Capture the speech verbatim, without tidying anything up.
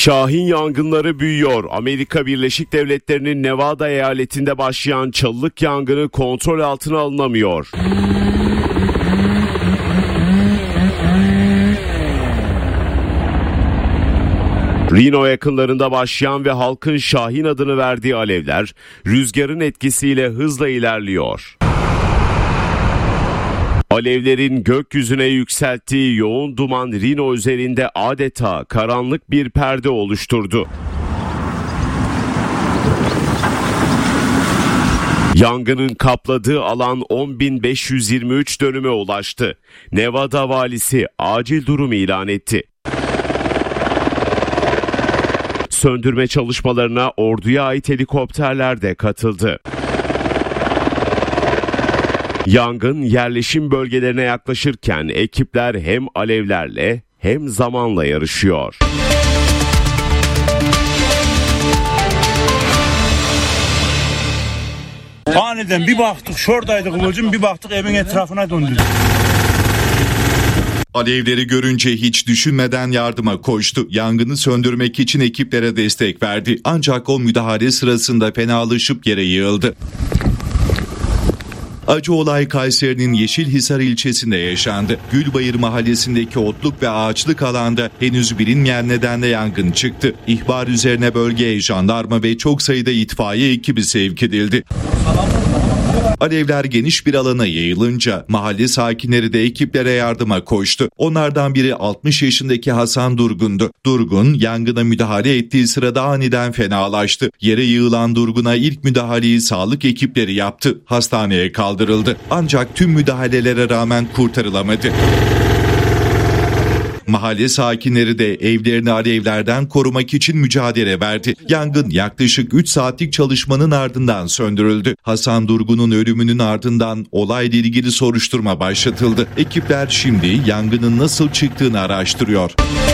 Şahin yangınları büyüyor. Amerika Birleşik Devletleri'nin Nevada eyaletinde başlayan çalılık yangını kontrol altına alınamıyor. Reno yakınlarında başlayan ve halkın Şahin adını verdiği alevler rüzgarın etkisiyle hızla ilerliyor. Alevlerin gökyüzüne yükselttiği yoğun duman Reno üzerinde adeta karanlık bir perde oluşturdu. Yangının kapladığı alan on bin beş yüz yirmi üç dönüme ulaştı. Nevada valisi acil durum ilan etti. Söndürme çalışmalarına orduya ait helikopterler de katıldı. Yangın yerleşim bölgelerine yaklaşırken ekipler hem alevlerle hem zamanla yarışıyor. Aniden bir baktık şuradaydı kıvılcım, bir baktık evin etrafına döndü. Alevleri görünce hiç düşünmeden yardıma koştu. Yangını söndürmek için ekiplere destek verdi. Ancak o müdahale sırasında fenalaşıp yere yığıldı. Acı olay Kayseri'nin Yeşilhisar ilçesinde yaşandı. Gülbayır mahallesindeki otluk ve ağaçlık alanda henüz bilinmeyen nedenle yangın çıktı. İhbar üzerine bölgeye jandarma ve çok sayıda itfaiye ekibi sevk edildi. Alevler geniş bir alana yayılınca mahalle sakinleri de ekiplere yardıma koştu. Onlardan biri altmış yaşındaki Hasan Durgun'du. Durgun yangına müdahale ettiği sırada aniden fenalaştı. Yere yığılan Durgun'a ilk müdahaleyi sağlık ekipleri yaptı. Hastaneye kaldırıldı. Ancak tüm müdahalelere rağmen kurtarılamadı. Mahalle sakinleri de evlerini alevlerden korumak için mücadele verdi. Yangın yaklaşık üç saatlik çalışmanın ardından söndürüldü. Hasan Durgun'un ölümünün ardından olayla ilgili soruşturma başlatıldı. Ekipler şimdi yangının nasıl çıktığını araştırıyor.